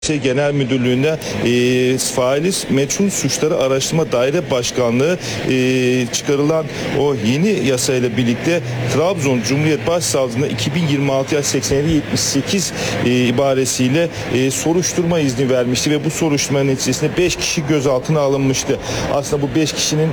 Genel Müdürlüğü'nde faili meçhul suçları araştırma daire başkanlığı çıkarılan o yeni yasayla birlikte Trabzon Cumhuriyet Başsavcılığı'na 2026 yaş 87-78 ibaresiyle soruşturma izni vermişti ve bu soruşturma neticesinde 5 kişi gözaltına alınmıştı. Aslında bu 5 kişinin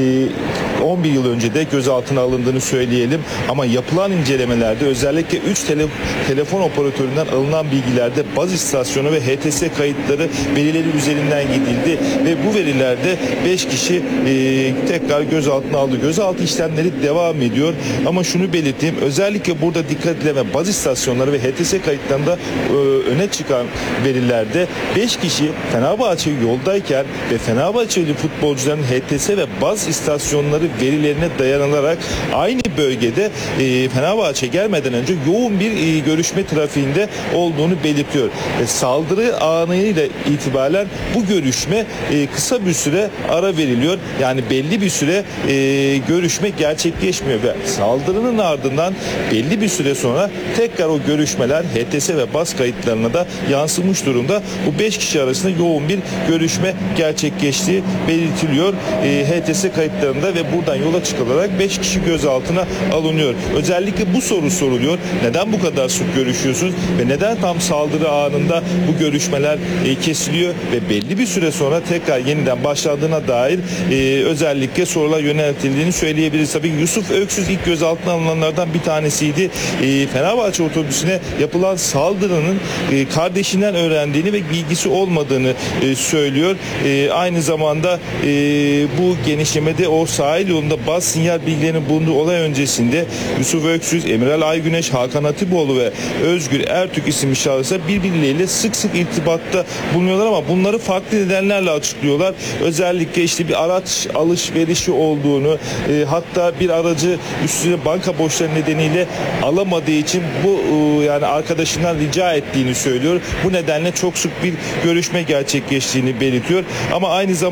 11 yıl önce de gözaltına alındığını söyleyelim ama yapılan incelemelerde özellikle 3 telefon operatöründen alınan bilgilerde baz istasyonu ve HTS kayıtları verileri üzerinden gidildi ve bu verilerde 5 kişi tekrar gözaltına aldı. Gözaltı işlemleri devam ediyor ama şunu belirteyim, özellikle burada dikkat edilen baz istasyonları ve HTS kayıtlarında öne çıkan verilerde 5 kişi Fenerbahçe yoldayken ve Fenerbahçeli futbolcuların HTS ve baz istasyonları verilerine dayanılarak aynı bölgede Fenerbahçe gelmeden önce yoğun bir görüşme trafiğinde olduğunu belirtiyor. Saldırı anıyla itibaren bu görüşme kısa bir süre ara veriliyor. Yani belli bir süre görüşme gerçekleşmiyor ve saldırının ardından belli bir süre sonra tekrar o görüşmeler HTS ve baz kayıtlarına da yansımış durumda. Bu 5 kişi arasında yoğun bir görüşme gerçekleştiği belirtiliyor. HTS kayıtlarında ve buradan yola çıkılarak 5 kişi gözaltına alınıyor. Özellikle bu soru soruluyor. Neden bu kadar sık görüşüyorsunuz ve neden tam saldırı anında bu görüşmeler kesiliyor ve belli bir süre sonra tekrar yeniden başladığına dair özellikle sorular yöneltildiğini söyleyebiliriz. Tabii Yusuf Öksüz ilk gözaltına alınanlardan bir tanesiydi. Fenerbahçe otobüsüne yapılan saldırının kardeşinden öğrendiğini ve bilgisi olmadığını söylüyor. Aynı zamanda bu genişlemede o sahil yolunda baz sinyal bilgilerinin bulunduğu olay öncesinde Yusuf Öksüz, Emral Aygüneş, Hakan Hatipoğlu ve Özgür Ertürk isimli şahıslar birbirleriyle sık sık irtibatta bulunuyorlar ama bunları farklı nedenlerle açıklıyorlar. Özellikle işte bir araç alışverişi olduğunu, hatta bir aracı üstüne banka borçları nedeniyle alamadığı için bu yani arkadaşından rica ettiğini söylüyor. Bu nedenle çok sık bir görüşme gerçekleştiğini belirtiyor. Ama aynı zamanda